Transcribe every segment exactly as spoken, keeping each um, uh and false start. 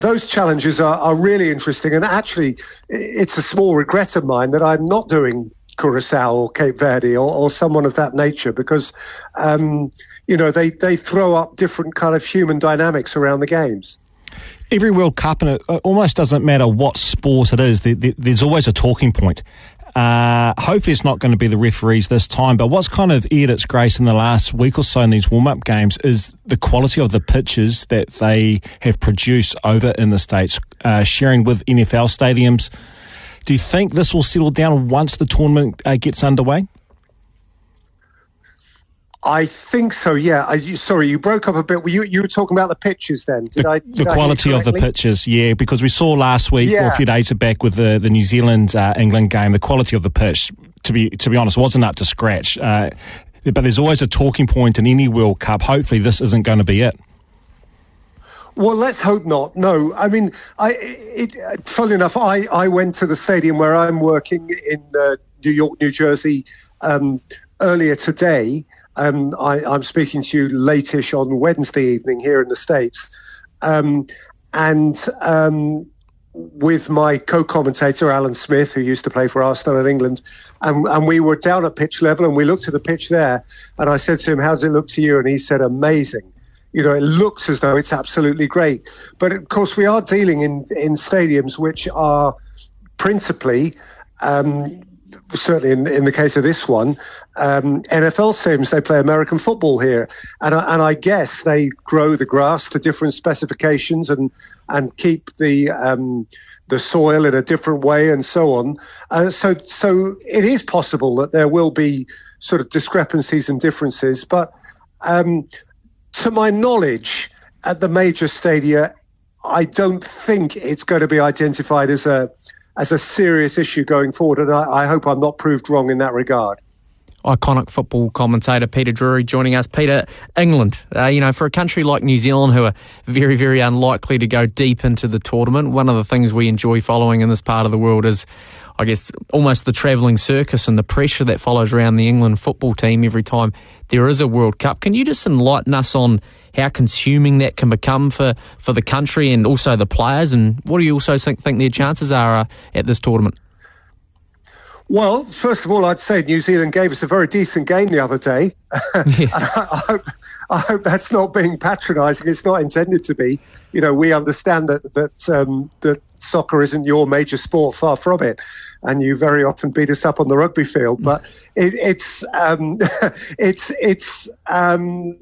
those challenges are, are really interesting. And actually, it's a small regret of mine that I'm not doing Curacao or Cape Verde or, or someone of that nature, because, um, you know, they, they throw up different kind of human dynamics around the games. Every World Cup, and it almost doesn't matter what sport it is, there's always a talking point. Uh, hopefully it's not going to be the referees this time, but what's kind of aired its grace in the last week or so in these warm-up games is the quality of the pitches that they have produced over in the States, uh, sharing with N F L stadiums. Do you think this will settle down once the tournament uh, gets underway? I think so, yeah. I, you, sorry, you broke up a bit. Were you, you were talking about the pitches then? Did the, I? Did the quality I of the pitches, yeah, because we saw last week yeah. or a few days back with the, the New Zealand uh, England game, the quality of the pitch, to be to be honest, wasn't up to scratch. Uh, but there's always a talking point in any World Cup. Hopefully this isn't going to be it. Well, let's hope not. No, I mean, I. It, funnily enough, I, I went to the stadium where I'm working in uh, New York, New Jersey, um, earlier today. Um, I, I'm speaking to you late-ish on Wednesday evening here in the States. Um, and um, with my co-commentator, Alan Smith, who used to play for Arsenal in England, and, and we were down at pitch level and we looked at the pitch there, and I said to him, how's it look to you? And he said, amazing. You know, it looks as though it's absolutely great. But, of course, we are dealing in, in stadiums which are principally... Um, certainly in, in the case of this one, um, N F L stadiums, they play American football here. And, and I guess they grow the grass to different specifications and, and keep the um, the soil in a different way and so on. Uh, so, so it is possible that there will be sort of discrepancies and differences. But um, to my knowledge, at the major stadia, I don't think it's going to be identified as a as a serious issue going forward, and I, I hope I'm not proved wrong in that regard. Iconic football commentator Peter Drury joining us. Peter, England, uh, you know, for a country like New Zealand who are very, very unlikely to go deep into the tournament, one of the things we enjoy following in this part of the world is, I guess, almost the travelling circus and the pressure that follows around the England football team every time there is a World Cup. Can you just enlighten us on how consuming that can become for, for the country and also the players, and what do you also think, think their chances are uh, at this tournament? Well, first of all, I'd say New Zealand gave us a very decent game the other day. Yeah. I, I, hope, I hope that's not being patronising. It's not intended to be. You know, we understand that that um, that soccer isn't your major sport, far from it, and you very often beat us up on the rugby field. But it, it's um, it's it's. Um,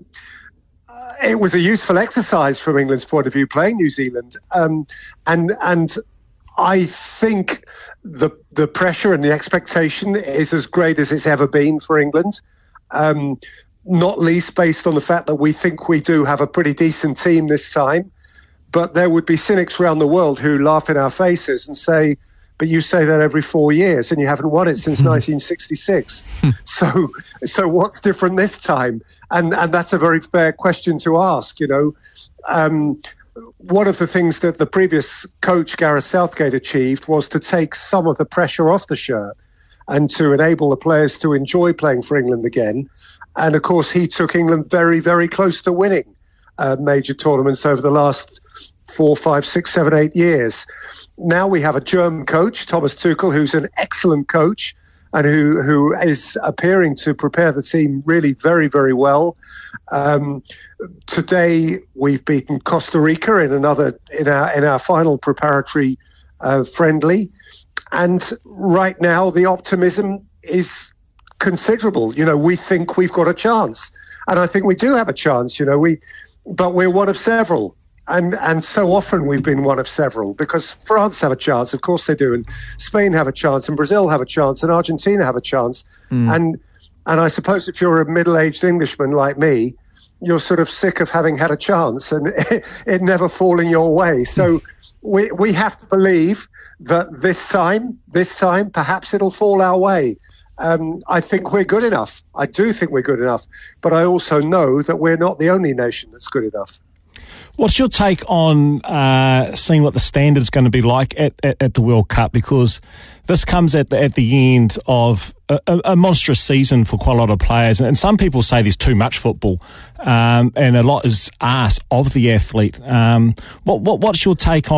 It was a useful exercise from England's point of view, playing New Zealand, um, and and I think the the pressure and the expectation is as great as it's ever been for England, um, not least based on the fact that we think we do have a pretty decent team this time. But there would be cynics around the world who laugh in our faces and say, but you say that every four years and you haven't won it since nineteen sixty-six. so so what's different this time? And and that's a very fair question to ask, you know. Um, one of the things that the previous coach, Gareth Southgate, achieved was to take some of the pressure off the shirt and to enable the players to enjoy playing for England again. And, of course, he took England very, very close to winning uh, major tournaments over the last four, five, six, seven, eight years. Now we have a German coach, Thomas Tuchel, who's an excellent coach and who, who is appearing to prepare the team really very, very well. Um, today we've beaten Costa Rica in another in our in our final preparatory uh, friendly, and right now the optimism is considerable. You know, we think we've got a chance, and I think we do have a chance. You know, we, but we're one of several. And and so often we've been one of several, because France have a chance, of course they do, and Spain have a chance, and Brazil have a chance, and Argentina have a chance. Mm. And and I suppose if you're a middle-aged Englishman like me, you're sort of sick of having had a chance and it, it never falling your way. So we we have to believe that this time, this time, perhaps it'll fall our way. Um, I think we're good enough. I do think we're good enough. But I also know that we're not the only nation that's good enough. What's your take on uh, seeing what the standard's going to be like at, at, at the World Cup? Because this comes at the, at the end of a, a monstrous season for quite a lot of players. And some people say there's too much football, um, and a lot is asked of the athlete. Um, what, what What's your take on